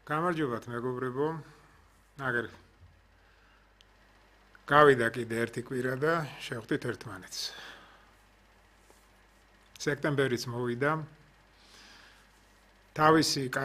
გამარჯობათ მეგობრებო. აგერ გავიდა კიდე ერთი კვირა და შევხვდით ერთმანეთს. სექტემბერიც მოვიდა. თავისი